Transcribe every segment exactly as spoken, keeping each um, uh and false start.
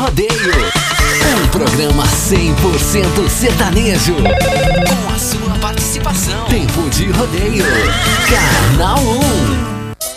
Rodeio. Um programa cem por cento sertanejo. Com a sua participação. Tempo de Rodeio. Canal um.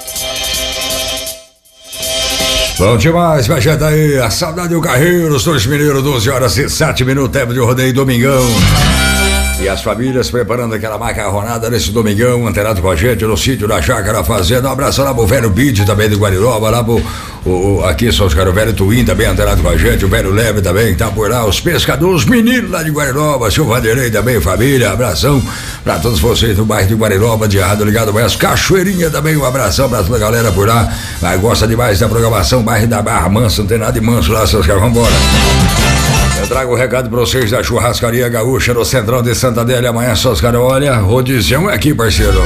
Bom demais, vai já daí, a saudade do Carreiros, dois mineiros, doze horas e sete minutos, tempo de rodeio, domingão. E as famílias preparando aquela macarronada nesse domingão, antenado com a gente no sítio da Chácara Fazenda. Um abraço lá pro velho Bide também do Guariroba, lá pro o, o, aqui são os caras, o velho Twin também antenado com a gente, o velho Leve também tá por lá, os pescadores, os meninos lá de Guariroba, seu Vanderlei também, família, abração pra todos vocês do bairro de Guariroba, de Errado Ligado, mas Cachoeirinha também, um abração pra toda a galera por lá, mas gosta demais da programação, bairro da Barra Mansa, não tem nada de manso lá, seus caras, vambora. Eu trago o um recado pra vocês da Churrascaria Gaúcha no Centrão de Santa Adélia. Amanhã, seus caras, olha, rodizão é aqui, parceiro.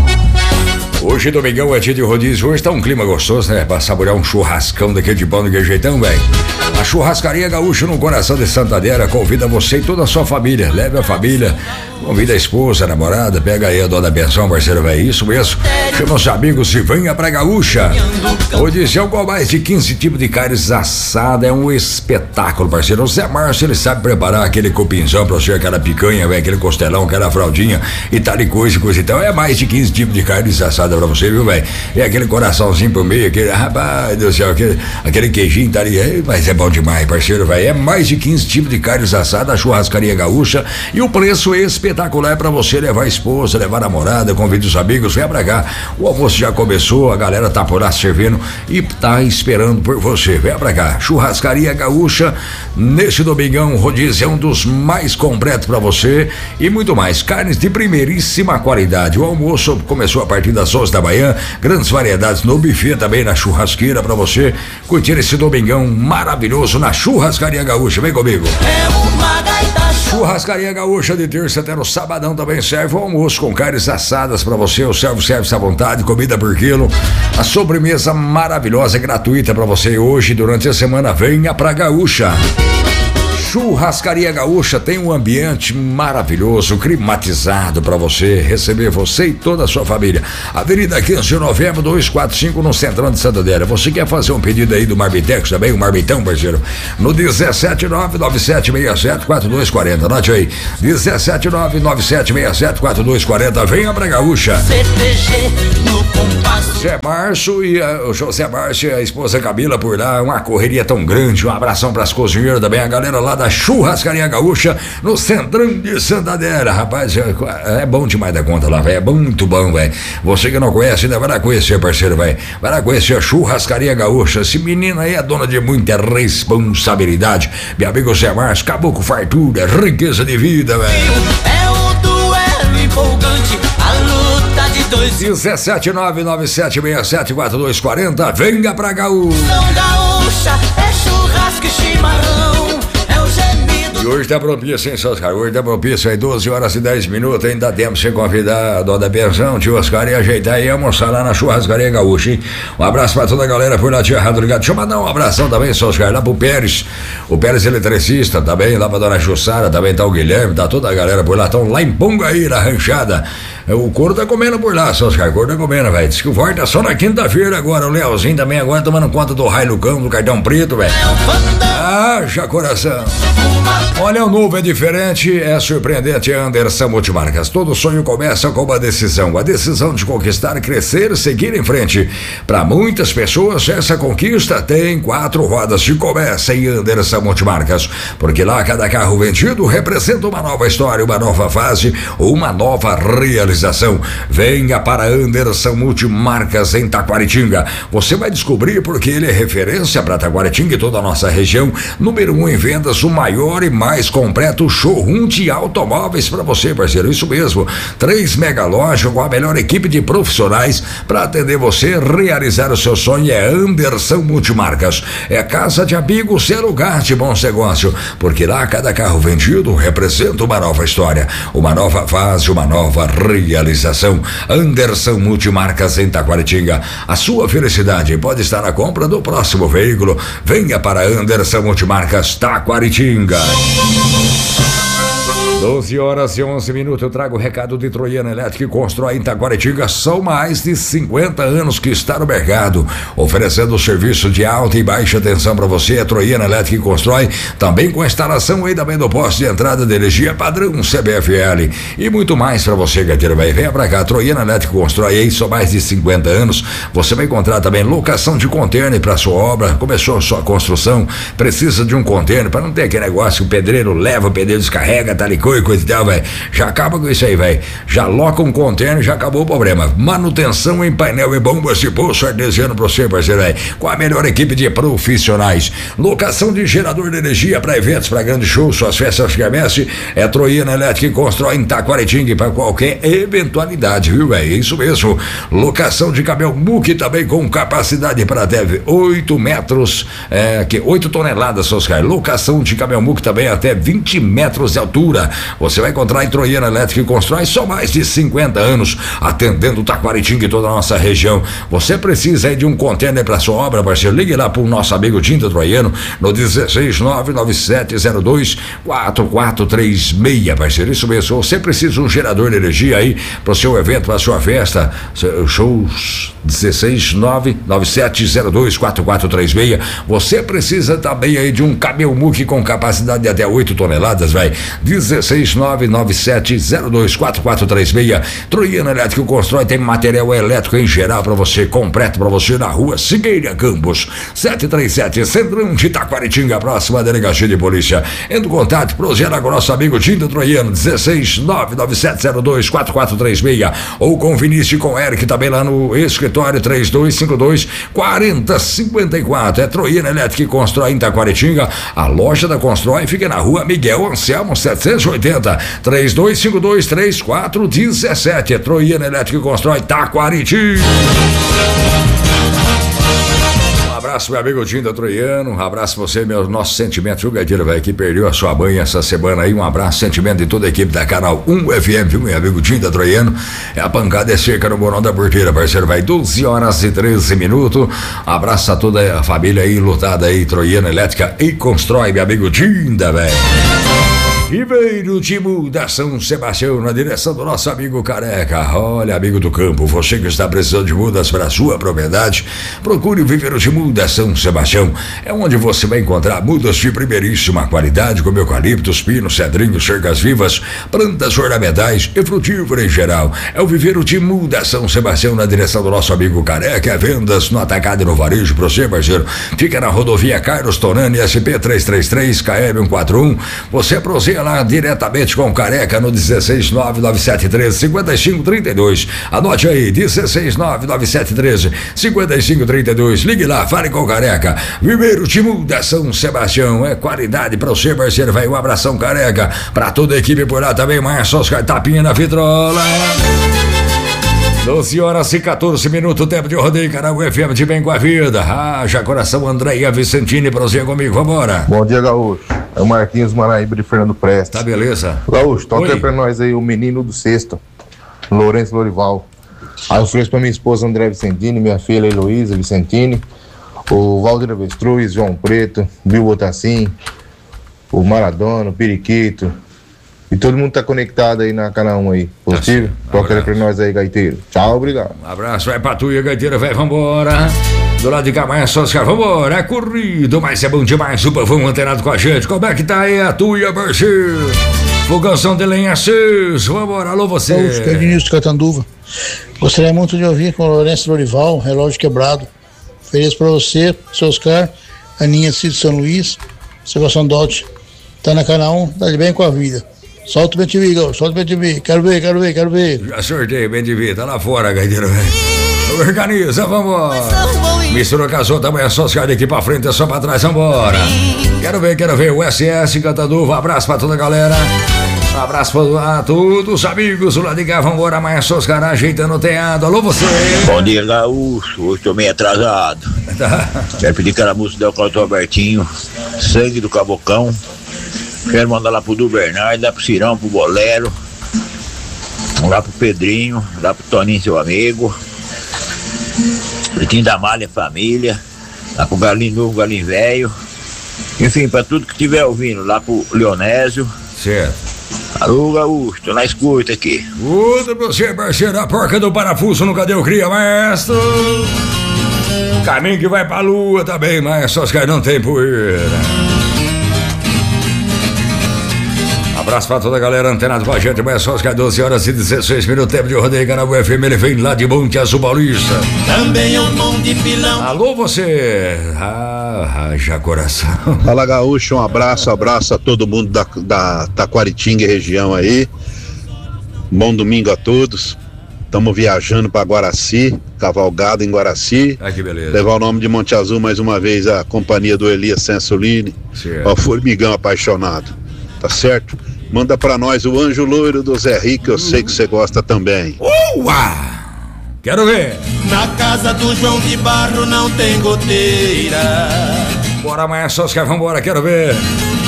Hoje, domingão, é dia de rodízio. Hoje tá um clima gostoso, né? Pra saborear um churrascão daquele de pão, daquele jeitão, velho. A Churrascaria Gaúcha no coração de Santa Adélia convida você e toda a sua família. Leve a família, convida a esposa, a namorada, pega aí a dona Benção, parceiro, velho. Isso mesmo. Chama os amigos e venha pra Gaúcha. Rodizão com mais de quinze tipos de carnes assadas. É um espetáculo, parceiro. O Zé Márcio, ele sabe preparar aquele cupinzão pra você, aquela picanha, velho, aquele costelão, aquela fraldinha e tal e coisa e coisa. Então é mais de quinze tipos de carnes assadas pra você, viu, velho? É aquele coraçãozinho pro meio, aquele, rapaz do céu, aquele, aquele queijinho tá ali, é, mas é bom demais, parceiro, velho. É mais de quinze tipos de carnes assadas, a Churrascaria Gaúcha, e o preço é espetacular pra você levar a esposa, levar a namorada, convide os amigos, vem pra cá. O almoço já começou, a galera tá por lá servindo e tá esperando por você, vem pra cá. Churrascaria Gaúcha, nesse domingão, rodízio é um dos mais completos pra você e muito mais, carnes de primeiríssima qualidade. O almoço começou a partir das onze da manhã, grandes variedades no buffet também na churrasqueira pra você curtir esse domingão maravilhoso na Churrascaria Gaúcha, vem comigo. É uma gaita. Churrascaria Gaúcha de terça até no sabadão também serve o almoço com carnes assadas pra você, o self-service à vontade, comida por quilo, a sobremesa maravilhosa, gratuita pra você hoje durante a semana, venha pra Gaúcha. Churrascaria Gaúcha tem um ambiente maravilhoso, climatizado para você, receber você e toda a sua família. Avenida quinze de novembro, duzentos e quarenta e cinco, no Centrão de Santa Adélia. Você quer fazer um pedido aí do Marbitex também, o Marbitão, parceiro? No um sete nove nove sete seis sete quatro dois quatro zero, anote aí. um sete nove nove sete seis sete quatro dois quatro zero, venha pra Gaúcha. Zé Márcio e a, o José Márcio e a esposa Camila por lá, uma correria tão grande, um abração pras cozinheiras também, a galera lá da Churrascaria Gaúcha no Centrão de Santa Adélia, rapaz, é, é bom demais da conta lá, velho, é muito bom, velho. Você que não conhece ainda vai lá conhecer, parceiro, velho, vai lá conhecer a Churrascaria Gaúcha. Esse menino aí é dona de muita responsabilidade, meu amigo Zé Márcio, acabou com fartura, riqueza de vida, velho. É o duelo empolgante, a luta de dois. um sete nove nove sete seis sete quatro dois quatro zero, venha pra Gaúcha. Gaúcha é churrasco e chimarrão. E hoje tá propício, hein, seus caras? Hoje tá propício aí, doze horas e dez minutos. Ainda dá tempo de você convidar a dona Benção, tio Oscar, e ajeitar aí e almoçar lá na Churrascaria Gaúcha, hein? Um abraço pra toda a galera por lá, tia Errado Ligado. Deixa eu mandar um abração também, seus Oscar, lá pro Pérez, o Pérez eletricista também, lá pra dona Jussara, também tá o Guilherme, tá toda a galera por lá, estão lá em Pongaí, na ranchada. O couro tá comendo por lá, seus caras, o couro tá comendo, velho. Diz que o forte é só na quinta-feira agora. O Leozinho também agora tomando conta do raio no cão, do cartão preto, velho. Ah, já coração. Olha, o novo é diferente, é surpreendente, é Anderson Multimarcas. Todo sonho começa com uma decisão. A decisão de conquistar, crescer, seguir em frente. Para muitas pessoas, essa conquista tem quatro rodas de começa em Anderson Multimarcas. Porque lá, cada carro vendido representa uma nova história, uma nova fase, uma nova realização. Venha para Anderson Multimarcas em Taquaritinga. Você vai descobrir porque ele é referência para Taquaritinga e toda a nossa região. Número um em vendas, o maior e mais completo showroom de automóveis para você, parceiro. Isso mesmo, três mega lojas com a melhor equipe de profissionais para atender você, realizar o seu sonho. É Anderson Multimarcas. É casa de amigos, é lugar de bons negócios, porque lá cada carro vendido representa uma nova história, uma nova fase, uma nova realização. Anderson Multimarcas em Taquaritinga. A sua felicidade pode estar na compra do próximo veículo. Venha para Anderson Multimarcas Taquaritinga. doze horas e onze minutos, eu trago o recado de Troiana Elétrica e Constrói em Taquaritinga. São mais de cinquenta anos que está no mercado, oferecendo serviço de alta e baixa tensão para você. É Troiana Elétrica e Constrói, também com instalação aí também do poste de entrada de energia padrão C B F L e muito mais para você, gaiteiro. Vai, venha pra cá, Troiana Elétrica e Constrói aí, são mais de cinquenta anos. Você vai encontrar também locação de container para sua obra. Começou a sua construção, precisa de um container para não ter aquele negócio que o pedreiro leva, o pedreiro descarrega, talicou e coisa e tal, velho. Já acaba com isso aí, velho. Já loca um container, já acabou o problema. Manutenção em painel e bombas de poço artesiano pra você, parceiro, velho. Com a melhor equipe de profissionais. Locação de gerador de energia para eventos, para grandes shows, suas festas que quermesse. É Troiana Elétrica e Constrói em Taquaritinga para qualquer eventualidade, viu, velho? Isso mesmo. Locação de caminhão muque também com capacidade para até oito metros, é, que oito toneladas, Oscar. Locação de caminhão muque também até vinte metros de altura. Você vai encontrar em Troiana Elétrica e Constrói, só mais de cinquenta anos, atendendo Taquaritinga e toda a nossa região. Você precisa aí de um container para sua obra, parceiro? Ligue lá pro nosso amigo Tinta Troiano no dezesseis nove nove sete zero dois quatro quatro três seis, parceiro. Isso mesmo. Você precisa de um gerador de energia aí pro seu evento, pra sua festa, shows. Dezesseis nove nove sete zero dois quatro quatro três seis. Você precisa também aí de um caminhão muque com capacidade de até oito toneladas, vai. dezesseis nove nove sete zero dois quatro quatro três seis. Troiana Elétrica Constrói tem material elétrico em geral para você, completo para você na rua Sigueira Campos, sete três sete, Centrão de Taquaritinga, próxima delegacia de polícia. Entre em contato, progera com nosso amigo Tinta Troiano, dezesseis nove nove sete zero dois quatro quatro três seis, ou com Vinícius e com Eric também lá no escritório três dois cinco dois quatro zero cinco quatro. É Troiana Elétrica e Constrói em Taquaritinga. A loja da Constrói fica na rua Miguel Anselmo setecentos e oitenta, três dois cinco dois três quatro um sete. É Troiana Elétrica e Constrói Taquaritinga. Um abraço, meu amigo Tinta Troiano. Um abraço pra você, meu nosso sentimento, viu, gaiteiro, velho, que perdeu a sua mãe essa semana aí. Um abraço, sentimento de toda a equipe da Canal um F M, viu, meu amigo Tinta Troiano. É a pancada é seca no Morão da Porteira, parceiro, vai. doze horas e treze minutos. Abraço a toda a família aí, lutada aí, Troiana Elétrica e Constrói, meu amigo Tinta, velho. Ribeiro de Muda, São Sebastião, na direção do nosso amigo Careca. Olha, amigo do campo, você que está precisando de mudas para sua propriedade, procure o Viveiro de Muda, São Sebastião. É onde você vai encontrar mudas de primeiríssima qualidade, como eucaliptos, pinos, cedrinhos, cercas vivas, plantas ornamentais e frutíferas em geral. É o Viveiro de Muda, São Sebastião, na direção do nosso amigo Careca. É vendas no atacado e no varejo para você, parceiro. Fica na rodovia Carlos Tonani, S P trezentos e trinta e três, K M cento e quarenta e um. Você prossegue lá diretamente com o Careca no dezesseis nove nove sete um três cinco cinco três dois. Anote aí, dezesseis nove nove sete um três cinco cinco três dois. Ligue lá, fale com o Careca. Viveiro de Muda, São Sebastião. É qualidade pra você, parceiro. Vai um abração, Careca. Pra toda a equipe por lá também, Márcio Oscar Tapinha na vitrola. doze horas e quatorze minutos, tempo de rodeio, Canal F M de Bem com a Vida. Haja coração, Andréia Vicentini, prosseguir comigo, vambora. Bom dia, Gaúcho. É o Marquinhos Maraíba de Fernando Prestes. Tá, beleza. Gaúcho, toca aí pra nós aí o menino do sexto, Lourenço Lorival. Aí eu ofereço pra minha esposa André Vicentini, minha filha Heloísa Vicentini, o Valdir Avestruz, João Preto, Bill Botassin, o Maradona, o Periquito. E todo mundo tá conectado aí na Canal um aí. Possível? Tá, toca aí pra nós aí, gaiteiro. Tchau, obrigado. Um abraço, vai pra tu e a gaiteira, vai, vambora. Do lado de cá, mais só os caras, vambora, é corrido, mas é bom demais, o povão antenado com a gente. Como é que tá aí a tua, parceiro? Fogãozão de lenha aceso, vambora, alô você. Gaúcho, que é Vinícius de Catanduva. Gostaria muito de ouvir com o Lourenço Lorival, Relógio Quebrado. Ofereço pra você, seu Oscar, Aninha Cid São Luís, Sebastião Dotti. Tá na Canal um, tá de bem com a vida. Solta o B T V, Gaúcho, solta o B T V, quero ver, quero ver, quero ver. Já sorteio, B T V, tá lá fora, gaiteiro, velho. Organiza, vambora. Mistura casou, também é só os caras daqui pra frente, é só pra trás, vambora. Quero ver, quero ver, o S S Catanduva, abraço pra toda a galera. Abraço pra todos os amigos, o lado de cá, vambora, mas é só os caras ajeitando o teado. Alô, você. Bom dia, Gaúcho, hoje tô meio atrasado. Tá. Quero pedir aquela música do Cláudio Albertinho, Sangue do Cabocão. Quero mandar lá pro Du Bernardo, lá pro Cirão, pro Bolero, lá pro Pedrinho, lá pro Toninho, seu amigo, Pretinho da Malha, família, lá pro Galinho Novo, Galinho Velho, enfim, pra tudo que estiver ouvindo, lá pro Leonésio, certo. Alô, Gaúcho, tô na escuta aqui. Tudo pra você, parceiro. A porca do parafuso nunca deu cria, maestro. Caminho que vai pra lua também, maestro Oscar, não tem poeira. Abraço pra toda a galera antenada com a gente, maestro Oscar, doze horas e dezesseis minutos, tempo de rodeio, canal U F M, ele vem lá de Monte Azul Paulista. Também é um mão de pilão. Alô, você. Ah, haja coração. Fala, Gaúcho, um abraço, abraço a todo mundo da, da Taquaritinga e região aí. Bom domingo a todos. Estamos viajando para Guaraci, cavalgado em Guaraci. Ah, que beleza. Levar o nome de Monte Azul mais uma vez a companhia do Elias Sensolini. Certo. Ó, formigão apaixonado. Tá certo? Manda pra nós o Anjo Loiro do Zé Rico, eu sei que você gosta também. Uau! Quero ver! Na casa do João de Barro não tem goteira. Bora, maestro Oscar, vambora, quero ver!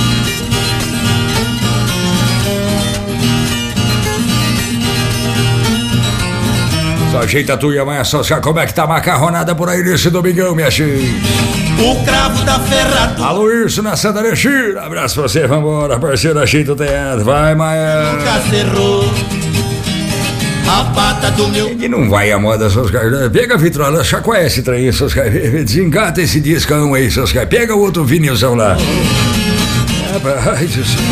Só ajeita a tua, maestro Oscar, como é que tá a macarronada por aí nesse domingão, minha gente? O cravo da ferradura. Alô, isso na Santa Alexandre. Abraço pra você, vambora, parceiro, ajeita o teatro. Vai, Maia. Nunca cerrou a pata do meu. E não vai a moda, seus caras. Pega a vitrola, chacoalha esse trem, seus caras. Desengata esse discão aí, seus caras. Pega o outro vinilzão lá. Rapaz do céu.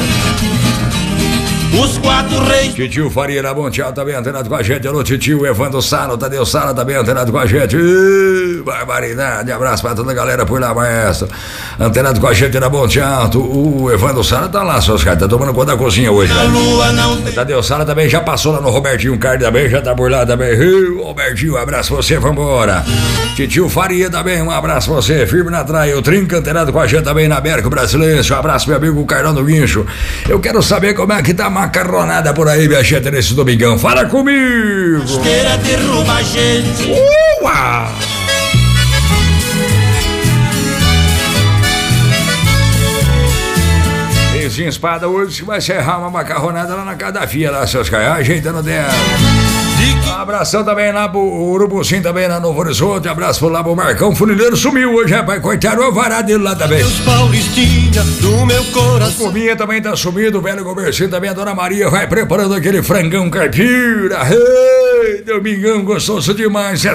Os quatro reis. Titio Faria da Monte Alto também antenado com a gente. Alô, Titio Evandro Salo, Tadeu Sala também antenado com a gente. Ih, barbaridade. Abraço pra toda a galera por lá, maestro. Antenado com a gente na Monte Alto. O Evandro Sala tá lá, seus caras. Tá tomando conta da cozinha hoje, A né? lua não tem. Tadeu Sala também já passou lá no Robertinho Carne também, já tá por lá também. Ih, Robertinho, um abraço pra você, vambora. Titio Faria também, um abraço pra você. Firme na traia. O Trinca antenado com a gente também na Berco Brasileiro. Um abraço, meu amigo Carlão do Guincho. Eu quero saber como é que tá a macarronada por aí, minha gente, nesse domingão. Fala comigo! Esteira derruba a gente. Uau! Vizinho Espada hoje vai serrar uma macarronada lá na casa da filha, lá, seus caras, ajeitando dela. Um abração também lá pro Urubucim, também lá no Novo Horizonte. Abraço pro lá pro Marcão. O funileiro sumiu hoje, rapaz. Coitado, o alvará dele lá também. Os Paulistinha do meu coração. O Cominha também tá sumido. O velho Gomercinho também. A Dona Maria vai preparando aquele frangão caipira. Ei, domingão gostoso demais. É